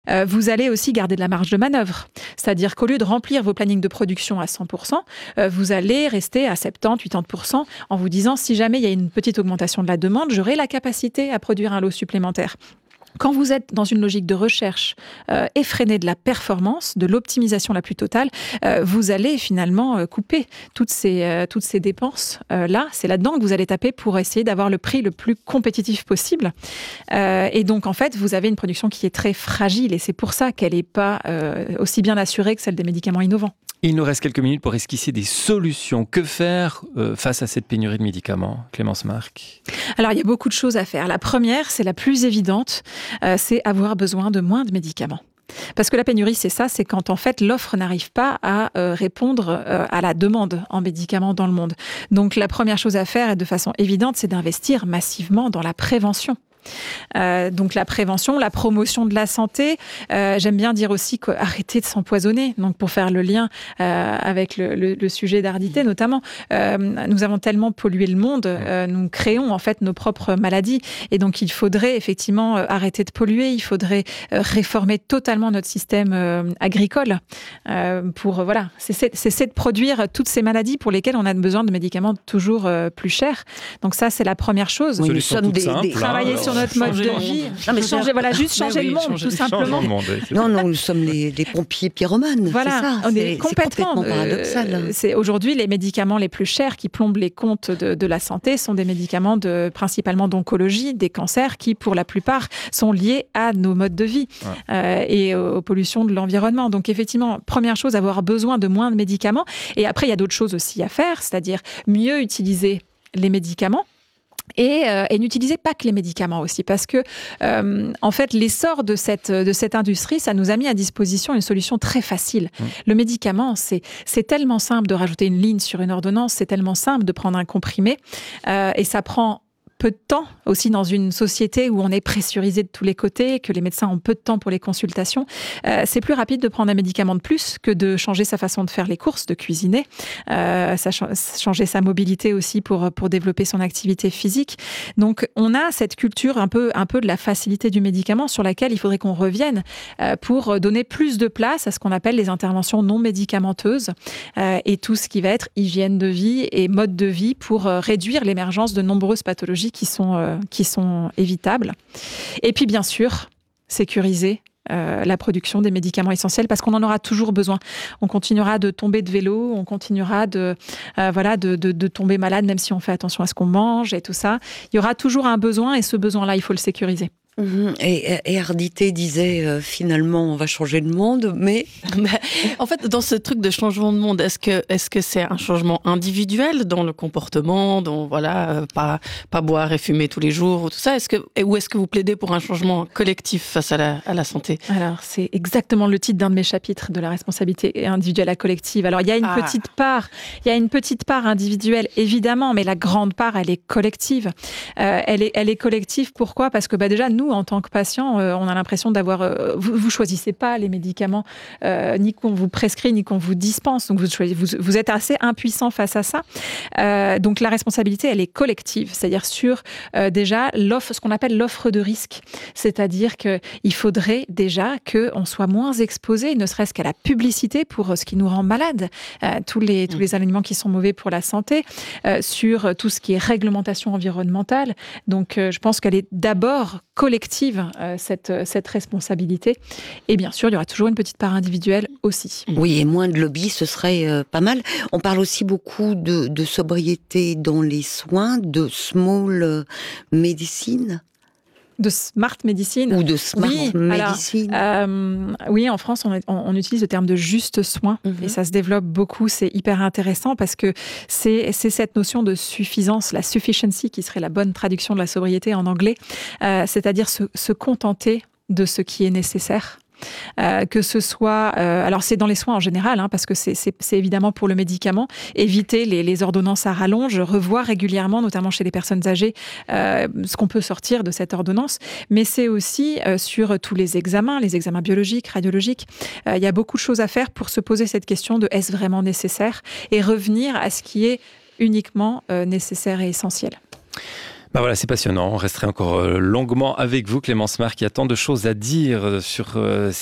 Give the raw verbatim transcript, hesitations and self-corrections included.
Euh, vous allez aussi garder de la marge de manœuvre. C'est-à-dire qu'au lieu de remplir vos plannings de production à cent pour cent, euh, vous allez rester à soixante-dix à quatre-vingts pour cent en vous disant si jamais il y a une petite augmentation de la demande, j'aurai la capacité à produire un lot supplémentaire. Quand vous êtes dans une logique de recherche euh, effrénée de la performance, de l'optimisation la plus totale, euh, vous allez finalement euh, couper toutes ces, euh, toutes ces dépenses. Euh, là, c'est là-dedans que vous allez taper pour essayer d'avoir le prix le plus compétitif possible. Euh, et donc, en fait, vous avez une production qui est très fragile et c'est pour ça qu'elle n'est pas euh, aussi bien assurée que celle des médicaments innovants. Il nous reste quelques minutes pour esquisser des solutions. Que faire euh, face à cette pénurie de médicaments, Clémence Marc? Alors, il y a beaucoup de choses à faire. La première, c'est la plus évidente, euh, c'est avoir besoin de moins de médicaments. Parce que la pénurie, c'est ça, c'est quand en fait l'offre n'arrive pas à euh, répondre euh, à la demande en médicaments dans le monde. Donc la première chose à faire, et de façon évidente, c'est d'investir massivement dans la prévention. Euh, donc la prévention, la promotion de la santé. Euh, j'aime bien dire aussi qu'arrêter de s'empoisonner. Donc pour faire le lien euh, avec le, le, le sujet d'Ardité notamment, euh, nous avons tellement pollué le monde, euh, nous créons en fait nos propres maladies. Et donc il faudrait effectivement euh, arrêter de polluer. Il faudrait euh, réformer totalement notre système euh, agricole euh, pour euh, voilà cesser, cesser de produire toutes ces maladies pour lesquelles on a besoin de médicaments toujours euh, plus chers. Donc ça c'est la première chose. Oui, nous sommes des, des, travailler sur notre mode de vie. Non, mais changer, voilà, juste changer oui, le monde, changer, tout simplement. Le monde, non, non, nous sommes les, les pompiers pyromanes. Voilà, c'est ça. on c'est, est complètement, c'est complètement paradoxal. Euh, c'est aujourd'hui les médicaments les plus chers qui plombent les comptes de, de la santé sont des médicaments de principalement d'oncologie, des cancers qui, pour la plupart, sont liés à nos modes de vie ouais. euh, et aux pollutions de l'environnement. Donc, effectivement, première chose, avoir besoin de moins de médicaments. Et après, il y a d'autres choses aussi à faire, c'est-à-dire mieux utiliser les médicaments. Et, euh, et n'utilisez pas que les médicaments aussi, parce que euh, en fait, l'essor de cette, de cette industrie, ça nous a mis à disposition une solution très facile. Mmh. Le médicament, c'est, c'est tellement simple de rajouter une ligne sur une ordonnance, c'est tellement simple de prendre un comprimé, euh, et ça prend peu de temps, aussi dans une société où on est pressurisé de tous les côtés, que les médecins ont peu de temps pour les consultations. Euh, c'est plus rapide de prendre un médicament de plus que de changer sa façon de faire les courses, de cuisiner, euh, ça ch- changer sa mobilité aussi pour, pour développer son activité physique. Donc, on a cette culture un peu, un peu de la facilité du médicament sur laquelle il faudrait qu'on revienne euh, pour donner plus de place à ce qu'on appelle les interventions non médicamenteuses euh, et tout ce qui va être hygiène de vie et mode de vie pour euh, réduire l'émergence de nombreuses pathologies qui sont, euh, qui sont évitables. Et puis, bien sûr, sécuriser euh, la production des médicaments essentiels parce qu'on en aura toujours besoin. On continuera de tomber de vélo, on continuera de, euh, voilà, de, de, de tomber malade même si on fait attention à ce qu'on mange et tout ça. Il y aura toujours un besoin et ce besoin-là, il faut le sécuriser. Mmh. Et, et Ardité disait euh, finalement on va changer le monde, mais en fait dans ce truc de changement de monde, est-ce que est-ce que c'est un changement individuel dans le comportement, dans voilà euh, pas pas boire et fumer tous les jours ou tout ça, est-ce que ou est-ce que vous plaidez pour un changement collectif face à la à la santé? Alors c'est exactement le titre d'un de mes chapitres de la responsabilité individuelle à collective. Alors il y a une ah. petite part, il y a une petite part individuelle évidemment, mais la grande part elle est collective. Euh, elle est elle est collective. Pourquoi? Parce que bah déjà nous en tant que patients, euh, on a l'impression d'avoir... Euh, vous ne choisissez pas les médicaments, euh, ni qu'on vous prescrit, ni qu'on vous dispense. Donc, vous, vous, vous êtes assez impuissant face à ça. Euh, donc, la responsabilité, elle est collective. C'est-à-dire sur, euh, déjà, l'offre, ce qu'on appelle l'offre de risque. C'est-à-dire qu'il faudrait déjà qu'on soit moins exposé, ne serait-ce qu'à la publicité pour ce qui nous rend malades. Euh, tous, les, tous les aliments qui sont mauvais pour la santé. Euh, sur tout ce qui est réglementation environnementale. Donc, euh, je pense qu'elle est d'abord collective, euh, cette, cette responsabilité. Et bien sûr, il y aura toujours une petite part individuelle aussi. Oui, et moins de lobby, ce serait euh, pas mal. On parle aussi beaucoup de, de sobriété dans les soins, de small medicine. De smart medicine. Ou de smart oui, medicine. Alors, euh, oui, en France, on, on, on utilise le terme de juste soin mm-hmm. et ça se développe beaucoup. C'est hyper intéressant parce que c'est, c'est cette notion de suffisance, la sufficiency qui serait la bonne traduction de la sobriété en anglais, euh, c'est-à-dire se, se contenter de ce qui est nécessaire. Euh, que ce soit, euh, alors c'est dans les soins en général, hein, parce que c'est, c'est, c'est évidemment pour le médicament, éviter les, les ordonnances à rallonge, revoir régulièrement, notamment chez les personnes âgées, euh, ce qu'on peut sortir de cette ordonnance, mais c'est aussi euh, sur tous les examens, les examens biologiques, radiologiques, euh, il y a beaucoup de choses à faire pour se poser cette question de est-ce vraiment nécessaire et revenir à ce qui est uniquement euh, nécessaire et essentiel. Bah voilà, c'est passionnant. On resterait encore longuement avec vous, Clémence Marc. Il y a tant de choses à dire sur